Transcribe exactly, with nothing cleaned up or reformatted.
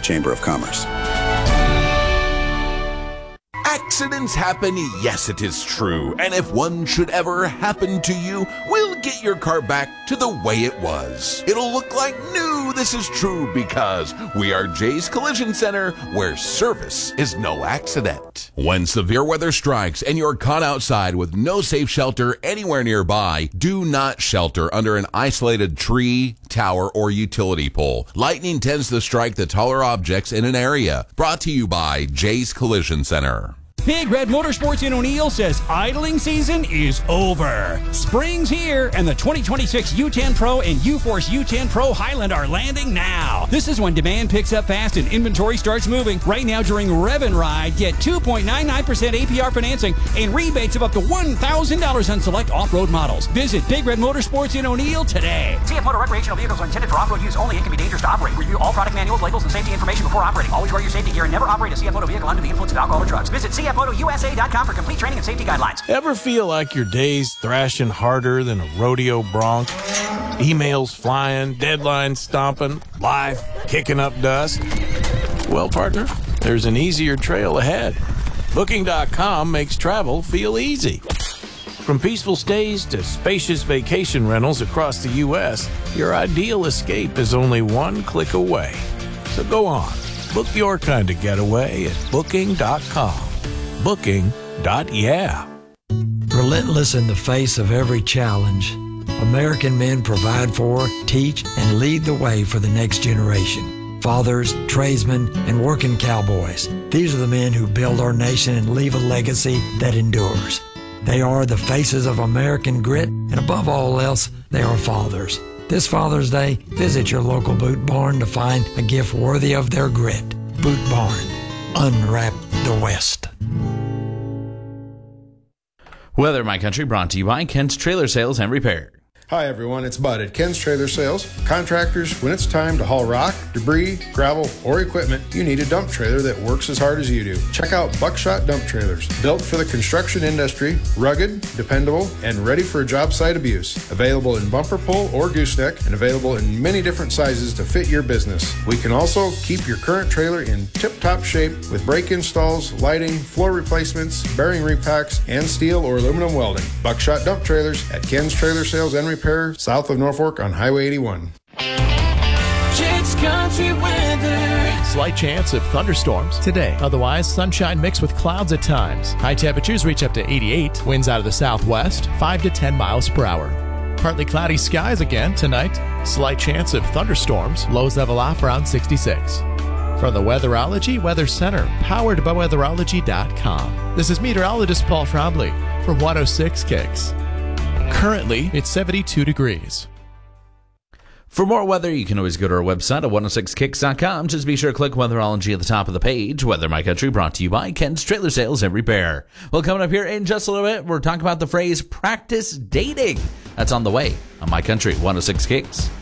Chamber of Commerce. Accidents happen, yes, it is true. And if one should ever happen to you, we'll get your car back to the way it was. It'll look like new, this is true, because we are Jay's Collision Center, where service is no accident. When severe weather strikes and you're caught outside with no safe shelter anywhere nearby, do not shelter under an isolated tree, tower, or utility pole. Lightning tends to strike the taller objects in an area. Brought to you by Jay's Collision Center. Big Red Motorsports in O'Neill says idling season is over. Spring's here, and the twenty twenty-six U ten Pro and U-Force U ten Pro Highland are landing now. This is when demand picks up fast and inventory starts moving. Right now during Rev and Ride, get two point nine nine percent A P R financing and rebates of up to one thousand dollars on select off-road models. Visit Big Red Motorsports in O'Neill today. C F Motor recreational vehicles are intended for off-road use only and can be dangerous to operate. Review all product manuals, labels, and safety information before operating. Always wear your safety gear and never operate a C F Motor vehicle under the influence of alcohol or drugs. Visit C F Moto U S A dot com for complete training and safety guidelines. Ever feel like your day's thrashing harder than a rodeo bronc? Emails flying, deadlines stomping, life kicking up dust? Well, partner, there's an easier trail ahead. Booking dot com makes travel feel easy. From peaceful stays to spacious vacation rentals across the U S, your ideal escape is only one click away. So go on, book your kind of getaway at Booking dot com. Booking. Yeah. Relentless in the face of every challenge, American men provide for, teach, and lead the way for the next generation. Fathers, tradesmen, and working cowboys. These are the men who build our nation and leave a legacy that endures. They are the faces of American grit, and above all else, they are fathers. This Father's Day, visit your local Boot Barn to find a gift worthy of their grit. Boot Barn. Unwrap the West. Weather, My Country, brought to you by Kent's Trailer Sales and Repair. Hi everyone, it's Bud at Ken's Trailer Sales. Contractors, when it's time to haul rock, debris, gravel, or equipment, you need a dump trailer that works as hard as you do. Check out Buckshot Dump Trailers. Built for the construction industry, rugged, dependable, and ready for job site abuse. Available in bumper pull or gooseneck, and available in many different sizes to fit your business. We can also keep your current trailer in tip-top shape with brake installs, lighting, floor replacements, bearing repacks, and steel or aluminum welding. Buckshot Dump Trailers at Ken's Trailer Sales and Repair. South of Norfolk on Highway eighty-one. Kids Country weather. Slight chance of thunderstorms today. Otherwise, sunshine mixed with clouds at times. High temperatures reach up to eighty-eight. Winds out of the southwest, five to ten miles per hour. Partly cloudy skies again tonight. Slight chance of thunderstorms. Lows level off around sixty-six. From the Weatherology Weather Center, powered by weatherology dot com. This is meteorologist Paul Trombley for one oh six Kicks. Currently, it's seventy-two degrees. For more weather, you can always go to our website at one oh six kicks dot com. Just be sure to click Weatherology at the top of the page. Weather, My Country, brought to you by Kent's Trailer Sales and Repair. Well, coming up here in just a little bit, we're talking about the phrase practice dating. That's on the way on My Country one oh six Kicks.